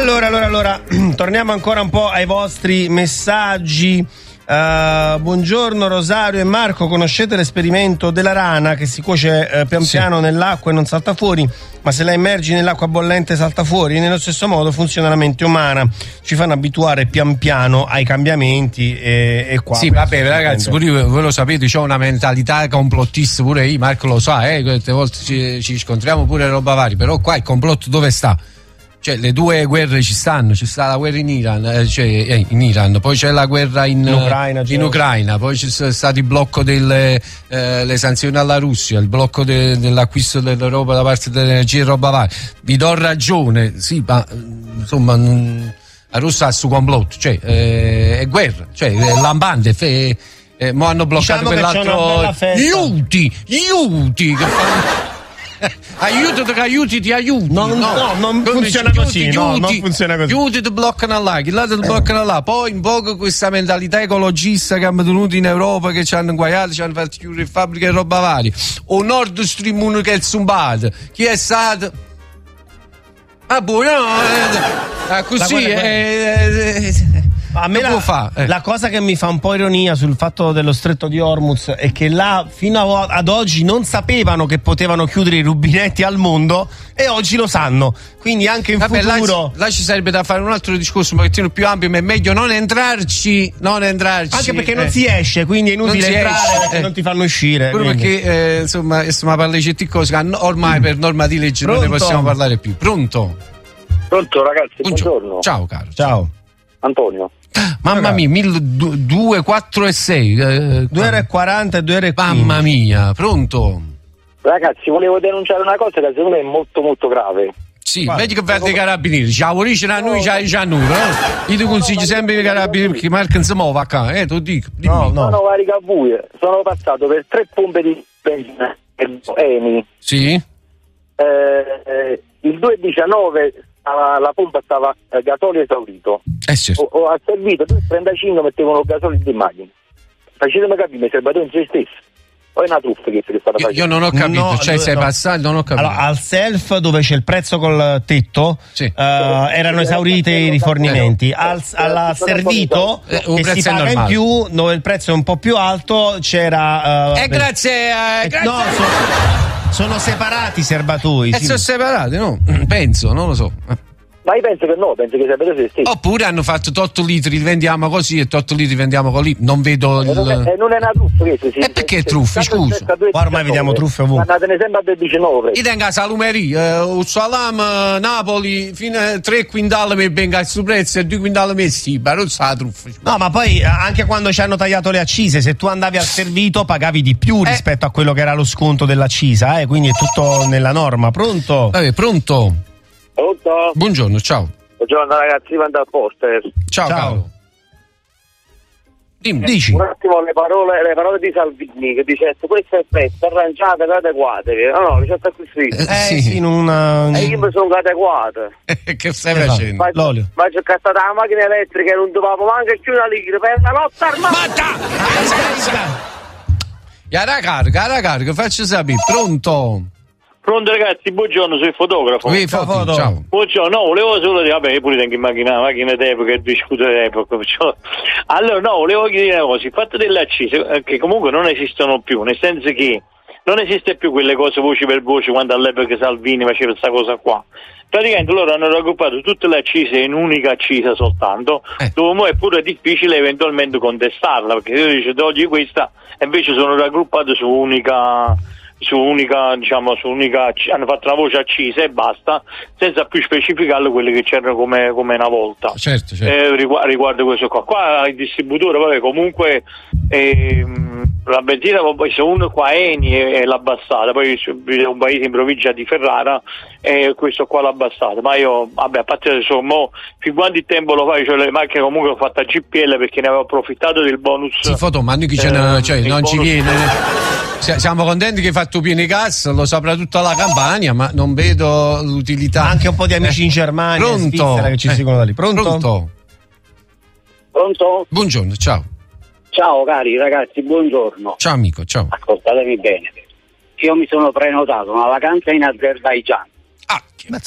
Allora, torniamo ancora un po' ai vostri messaggi. Buongiorno Rosario e Marco, conoscete l'esperimento della rana che si cuoce pian piano nell'acqua e non salta fuori, ma se la immergi nell'acqua bollente salta fuori? Nello stesso modo funziona la mente umana, ci fanno abituare pian piano ai cambiamenti e qua. Sì, vabbè ragazzi, pure voi lo sapete, c'ho una mentalità complottista pure io, Marco lo sa, quante volte ci scontriamo pure roba varia, però qua il complotto dove sta? Cioè, le due guerre ci sta la guerra in Iran, in Iran, poi c'è la guerra in Ucraina, poi c'è stato il blocco delle le sanzioni alla Russia, il blocco dell'acquisto dell'Europa da parte dell'energia e roba varia. Vi do ragione, sì, ma insomma la Russia ha il suo complotto, cioè è guerra, cioè lampante, mo hanno bloccato quell'altro gli Houthi che fanno aiuti ti aiuti. Non funziona così. Non funziona così. Gli Houthi ti bloccano là, gli altri ti bloccano là. Poi in poco questa mentalità ecologista che hanno tenuto in Europa, che ci hanno inguaiato, ci hanno fatto chiudere fabbriche e roba varia. O Nord Stream 1 che è il zumbato. Chi è stato? Ah, buono, così a me la cosa che mi fa un po' ironia sul fatto dello stretto di Hormuz è che là fino ad oggi non sapevano che potevano chiudere i rubinetti al mondo e oggi lo sanno, quindi anche in futuro là ci sarebbe da fare un altro discorso un pochettino più ampio, ma è meglio non entrarci anche perché non si esce, quindi è inutile entrare perché non ti fanno uscire pure perché insomma stiamo parlando di certe cose che ormai per norma di legge non ne possiamo parlare più. Pronto ragazzi, buongiorno. Ciao caro. Ciao Antonio. Mamma mia, 2, 4 e 6 2,40 e 2,15. Mamma mia, pronto? Ragazzi, volevo denunciare una cosa che secondo me è molto molto grave. Sì, vedi che va dei carabinieri, ciao dice a noi, c'ha noi, però io ti consiglio sempre i carabinieri perché Marco non si muove a casa, te lo dico. No. Sono vari Cavue, sono passato per 3 pompe di benzina Eni. Sì? Il 2,19 la pompa stava gasolio esaurito. Certo. Ho servito 2,35 mettevano gasolio di macchina. Facetemi capire, mi serbatore in se stesso. O è una truffa che è stata facendo? Io non ho capito, sei passato, non ho capito. Allora, al self dove c'è il prezzo col tetto erano esauriti i rifornimenti. Al servito che si paga in più, dove il prezzo è un po' più alto, c'era grazie. No, sono separati i serbatoi. Sono separati, no? Penso, non lo so. Ma io penso che penso che sia se stesso. Oppure hanno fatto 8 litri, vendiamo così e 8 litri vendiamo così. Non vedo non è una truffa questo, sì. E perché truffe, scusa? Ormai vediamo truffe ovunque. Andatene sempre a 19. Io tengo la salumeria, un salam Napoli fino a 3 quintali per benga il suo prezzo e 2 quintali messi, ma non sa la truffa. No, ma poi anche quando ci hanno tagliato le accise, se tu andavi al servito pagavi di più rispetto a quello che era lo sconto dell'accisa, quindi è tutto nella norma. Pronto? Pronto? Pronto? Buongiorno, ciao. Buongiorno ragazzi, Ivan dal Poster. Ciao. Caro. Dimmi. Dici. Un attimo le parole di Salvini che dice questo è prezzo, arrangiate ed adeguate. No, c'è sta qui scritto. Sì, in una... io mi sono adeguate. Che stai facendo? L'olio. Ma c'è stata la macchina elettrica e non dovevamo manco più una lira per la lotta armata. Cara carica, faccio sapere. Pronto ragazzi, buongiorno, sono il fotografo. Ciao. Buongiorno, volevo solo dire, vabbè, io pure tengo in macchina d'epoca e discuto d'epoca, perciò... Allora, volevo chiedere una cosa, il fatto delle accise, che comunque non esistono più, nel senso che non esiste più quelle cose voce per voce quando all'epoca Salvini faceva questa cosa qua. Praticamente loro hanno raggruppato tutte le accise in un'unica accisa soltanto, dove è pure difficile eventualmente contestarla, perché se dice togli questa, e invece sono raggruppate su unica, hanno fatto una voce accisa e basta, senza più specificarle quelle che c'erano come una volta. Certo. Riguardo questo qua il distributore, vabbè, comunque la benzina, poi se uno qua Eni è l'ha abbassata, poi un paese in provincia di Ferrara e questo qua l'ha abbassata, ma io, vabbè, a parte adesso, fin quanto tempo lo fai, cioè le macchine comunque ho fatto a GPL perché ne avevo approfittato del bonus. Sì, ma noi che non ci viene. Siamo contenti che hai fatto pieni gas, lo saprà tutta la Campania, ma non vedo l'utilità. Anche un po' di amici in Germania, in Svizzera che ci seguono da lì. Pronto? Buongiorno, ciao. Ciao cari ragazzi, buongiorno. Ciao amico, ciao. Ascoltatemi bene. Io mi sono prenotato una vacanza in Azerbaigian. Mazzo.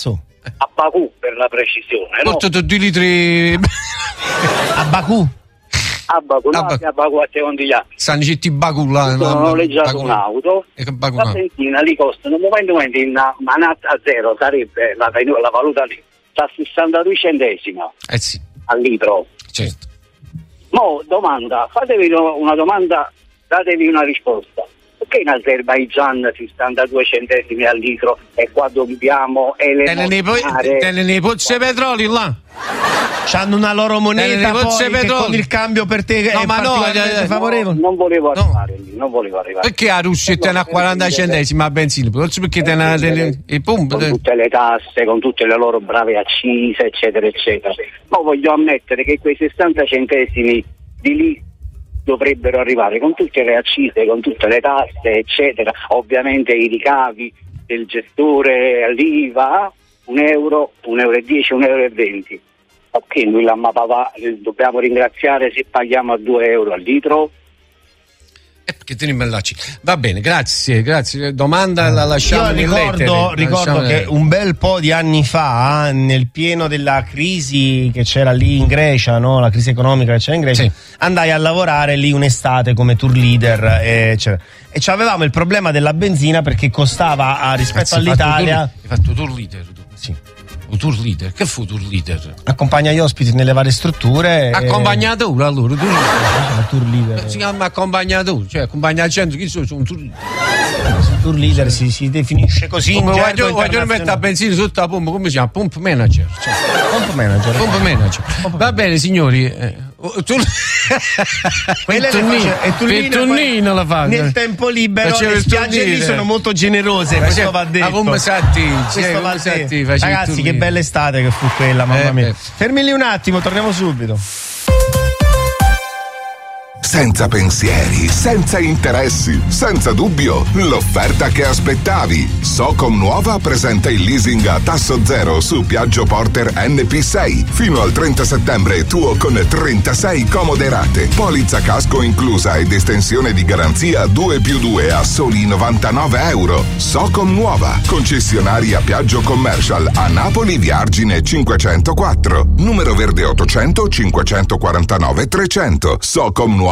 a Baku per la precisione, no? Portato 2 litri A Baku? A Baku, no, a Baku a Secondigliano. stanno citti Baku là. Ho noleggiato un'auto, la benzina lì costa in un momento in manata a zero, sarebbe la valuta lì, sta 62 centesimi Sì. al litro. Certo. Mo domanda, fatevi una domanda, datevi una risposta. Perché in Azerbaigian si sta a 2 centesimi al litro e qua dobbiamo elemosinare? Nei pozzi di petrolio là. C'hanno una loro moneta poi che con il cambio per te è particolarmente favorevole? Non volevo arrivare lì, non volevo arrivare. Perché la Russia tiene a 40 centesimi a benzina? Perché tiene i pompe? Con tutte le tasse, con tutte le loro brave accise, eccetera, eccetera. Ma voglio ammettere che quei 60 centesimi di lì dovrebbero arrivare con tutte le accise, con tutte le tasse, eccetera. Ovviamente i ricavi del gestore all'IVA, €1, €1,10, €1,20. Ok, noi dobbiamo ringraziare se paghiamo a €2 al litro. Perché te ne mellacci. Va bene, grazie. Domanda la lasciamo in ricordo che un bel po' di anni fa, nel pieno della crisi che c'era lì in Grecia, no? La crisi economica che c'era in Grecia, andai a lavorare lì un'estate come tour leader e avevamo il problema della benzina perché costava rispetto all'Italia. Hai fatto tour leader? Sì. Un tour leader? Che fu tour leader? Accompagna gli ospiti nelle varie strutture. Accompagnatore allora? Tour leader. Si chiama accompagnatore, cioè accompagna la gente, chi sono un tour leader? Il tour leader si definisce così. Come voglio mettere la benzina sotto la pompa, come si chiama? Pump manager. Pump manager. Va bene, signori. Il turnino la fa nel tempo libero. Le spiagge lì sono molto generose, questo va detto. Ragazzi, che bella estate che fu quella, mamma mia. Fermi lì un attimo, torniamo subito. Senza pensieri, senza interessi, senza dubbio, l'offerta che aspettavi. Socom Nuova presenta il leasing a tasso zero su Piaggio Porter NP6 fino al 30 settembre tuo con 36 comode rate, polizza casco inclusa ed estensione di garanzia 2+2 a soli €99. Socom Nuova, concessionaria Piaggio Commercial a Napoli via Argine 504, numero verde 800 549 300, socomnuova.com.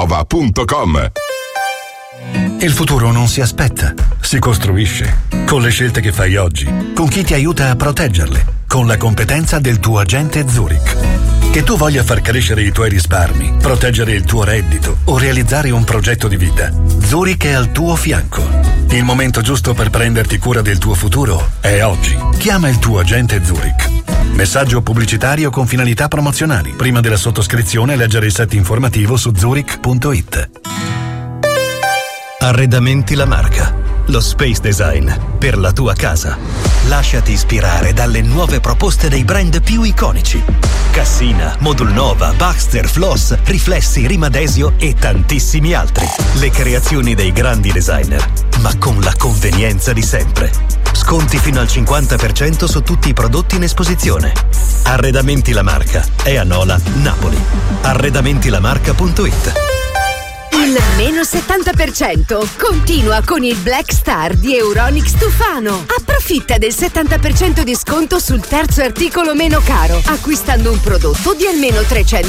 Il futuro non si aspetta, si costruisce. Con le scelte che fai oggi, con chi ti aiuta a proteggerle, con la competenza del tuo agente Zurich. Che tu voglia far crescere i tuoi risparmi, proteggere il tuo reddito o realizzare un progetto di vita, Zurich è al tuo fianco. Il momento giusto per prenderti cura del tuo futuro è oggi. Chiama il tuo agente Zurich. Messaggio pubblicitario con finalità promozionali. Prima della sottoscrizione leggere il set informativo su zurich.it. Arredamenti La Marca. Lo space design per la tua casa. Lasciati ispirare dalle nuove proposte dei brand più iconici. Cassina, Modulnova, Baxter, Floss, Riflessi, Rimadesio e tantissimi altri. Le creazioni dei grandi designer, ma con la convenienza di sempre. Sconti fino al 50% su tutti i prodotti in esposizione. Arredamenti La Marca è a Nola, Napoli. Arredamentilamarca.it. Il meno 70% continua con il Black Star di Euronics Tufano. Approfitta del 70% di sconto sul terzo articolo meno caro, acquistando un prodotto di almeno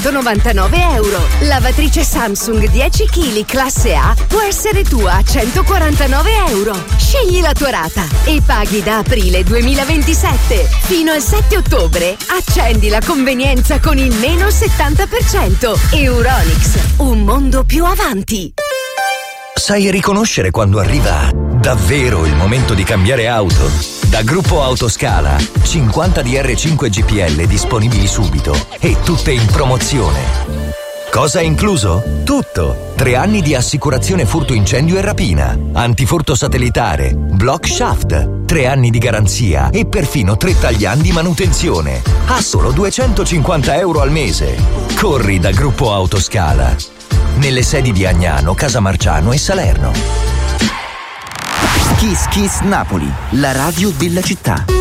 €399. Lavatrice Samsung 10 kg classe A può essere tua a €149. Scegli la tua rata e paghi da aprile 2027. Fino al 7 ottobre accendi la convenienza con il meno 70%. Euronics, un mondo più avanti. Sai riconoscere quando arriva davvero il momento di cambiare auto? Da Gruppo Autoscala 50 DR5 GPL disponibili subito e tutte in promozione. Cosa è incluso? Tutto. 3 anni di assicurazione furto incendio e rapina, antifurto satellitare, block shaft, 3 anni di garanzia e perfino 3 tagliandi manutenzione. A solo €250 al mese. Corri da Gruppo Autoscala. Nelle sedi di Agnano, Casamarciano e Salerno. Kiss Kiss Napoli, la radio della città.